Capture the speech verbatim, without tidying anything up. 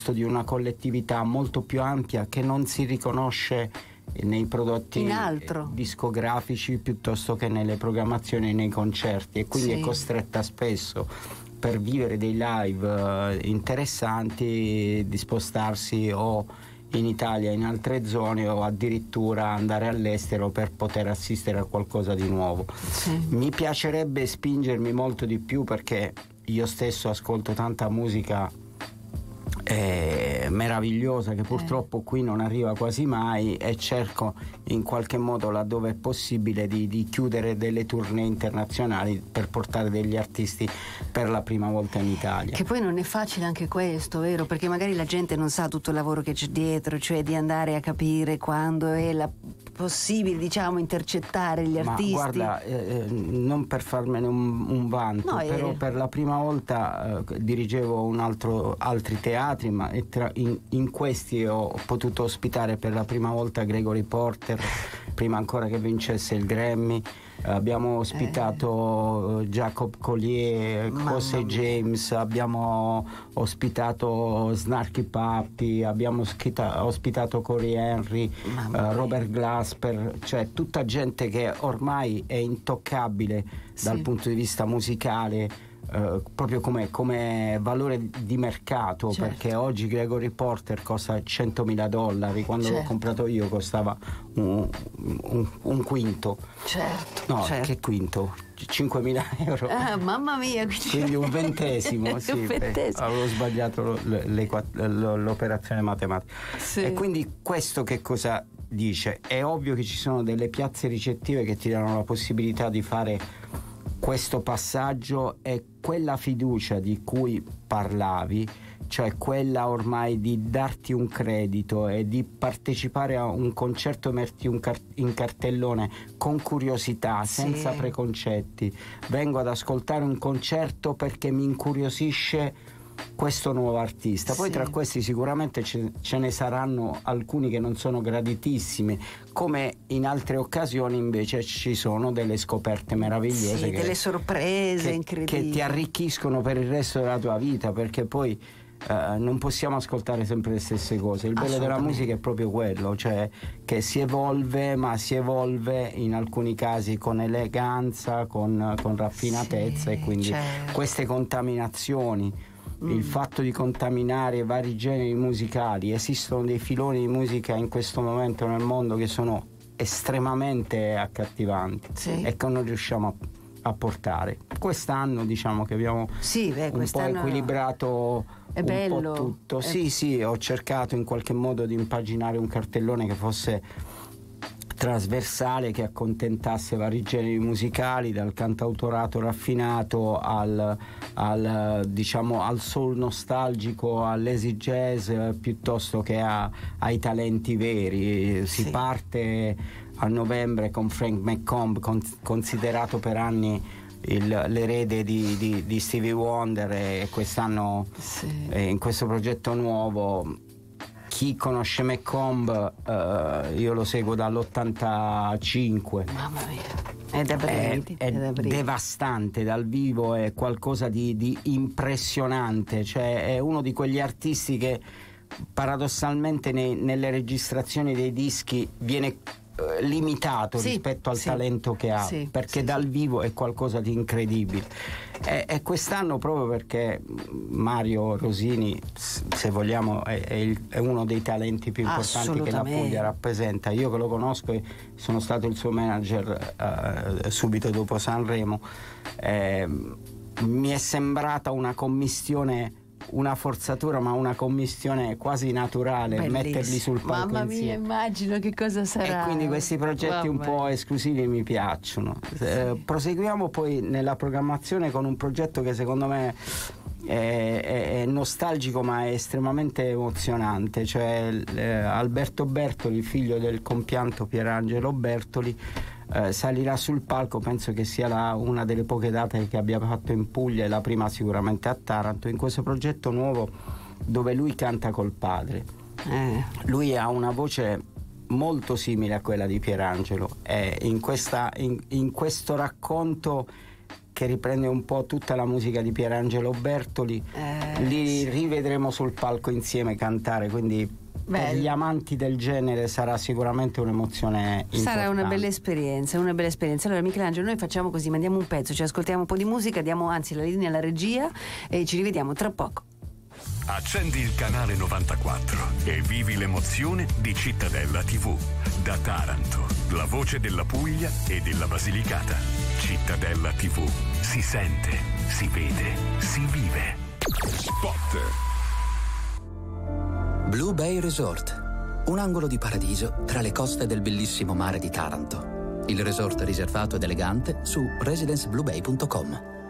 di una collettività molto più ampia che non si riconosce nei prodotti discografici piuttosto che nelle programmazioni e nei concerti, e quindi sì. è costretta spesso, per vivere dei live interessanti, di spostarsi o in Italia, in altre zone, o addirittura andare all'estero per poter assistere a qualcosa di nuovo. Sì. Mi piacerebbe spingermi molto di più, perché io stesso ascolto tanta musica eh, meravigliosa che purtroppo eh. qui non arriva quasi mai, e cerco in qualche modo, laddove è possibile, di, di chiudere delle tournée internazionali per portare degli artisti per la prima volta in Italia. Che poi non è facile anche questo, vero? Perché magari la gente non sa tutto il lavoro che c'è dietro, cioè di andare a capire quando è la possibile, diciamo, intercettare gli Ma artisti. Guarda, eh, non per farmene un, un vanto, no, però eh. per la prima volta eh, dirigevo un altro, altri teatri, ma tra, in, in questi ho potuto ospitare per la prima volta Gregory Porter, prima ancora che vincesse il Grammy. Abbiamo ospitato eh. Jacob Collier, José James, abbiamo ospitato Snarky Puppy, abbiamo schita- ospitato Corey Henry, eh, Robert Glasper, cioè tutta gente che ormai è intoccabile sì. dal punto di vista musicale. Uh, proprio come, come valore di mercato, certo. perché oggi Gregory Porter costa centomila dollari, quando certo. l'ho comprato io costava un, un, un quinto. Certo. No, certo. che quinto? cinquemila euro. Ah, mamma mia! Quindi un ventesimo, sì, un ventesimo. Avevo sbagliato le, le, le, l'operazione matematica. Sì. E quindi questo che cosa dice? È ovvio che ci sono delle piazze ricettive che ti danno la possibilità di fare questo passaggio, e quella fiducia di cui parlavi, cioè quella ormai di darti un credito e di partecipare a un concerto e metterti un car- in cartellone con curiosità, sì. senza preconcetti. Vengo ad ascoltare un concerto perché mi incuriosisce questo nuovo artista. Poi sì. tra questi sicuramente ce, ce ne saranno alcuni che non sono graditissimi, come in altre occasioni invece ci sono delle scoperte meravigliose, sì, che, delle sorprese che, incredibili, che ti arricchiscono per il resto della tua vita, perché poi Uh, non possiamo ascoltare sempre le stesse cose. Il bello della musica è proprio quello, cioè che si evolve, ma si evolve in alcuni casi con eleganza, con, con raffinatezza, sì, e quindi certo. queste contaminazioni, mm. il fatto di contaminare vari generi musicali, esistono dei filoni di musica in questo momento nel mondo che sono estremamente accattivanti, sì. e che non riusciamo a a portare. Quest'anno diciamo che abbiamo sì, beh, un po' equilibrato è un bello. po' tutto. È... Sì, sì, ho cercato in qualche modo di impaginare un cartellone che fosse trasversale, che accontentasse vari generi musicali, dal cantautorato raffinato al, al diciamo al soul nostalgico, all'easy jazz, piuttosto che a, ai talenti veri. Si sì. parte a novembre con Frank McComb, con, considerato per anni il, l'erede di, di, di Stevie Wonder, e quest'anno sì. eh, in questo progetto nuovo. Chi conosce McComb, eh, io lo seguo dall'ottantacinque. Mamma mia, è da brividi, è, è, è devastante dal vivo, è qualcosa di, di impressionante, cioè è uno di quegli artisti che paradossalmente nei, nelle registrazioni dei dischi viene limitato sì, rispetto al sì, talento che ha, sì, perché sì, dal vivo è qualcosa di incredibile. E, e quest'anno, proprio perché Mario Rosini, se vogliamo, è, è, il, è uno dei talenti più importanti che la Puglia rappresenta. Io che lo conosco e sono stato il suo manager uh, subito dopo Sanremo, eh, mi è sembrata una commistione, una forzatura, ma una commistione quasi naturale. Bellissimo. Metterli sul palco Mamma insieme. mia, immagino che cosa sarà. E quindi questi progetti Vabbè. un po' esclusivi mi piacciono. Sì. Eh, proseguiamo poi nella programmazione con un progetto che secondo me è, è, è nostalgico, ma è estremamente emozionante, cioè eh, Alberto Bertoli, figlio del compianto Pierangelo Bertoli, Eh, salirà sul palco. Penso che sia la, una delle poche date che abbia fatto in Puglia, e la prima sicuramente a Taranto, in questo progetto nuovo dove lui canta col padre. Eh, lui ha una voce molto simile a quella di Pierangelo, e in, questa, in, in questo racconto che riprende un po' tutta la musica di Pierangelo Bertoli, eh, li sì. rivedremo sul palco insieme cantare, quindi Bello. Per gli amanti del genere sarà sicuramente un'emozione importante. Sarà una bella esperienza, una bella esperienza. Allora Michelangelo, noi facciamo così, mandiamo un pezzo, ci ascoltiamo un po' di musica, diamo anzi la linea alla regia e ci rivediamo tra poco. Accendi il canale novantaquattro e vivi l'emozione di Cittadella tivù. Da Taranto, la voce della Puglia e della Basilicata. Cittadella tivù. Si sente, si vede, si vive. Spot. Blue Bay Resort, un angolo di paradiso tra le coste del bellissimo mare di Taranto. Il resort riservato ed elegante su residence blue bay punto com.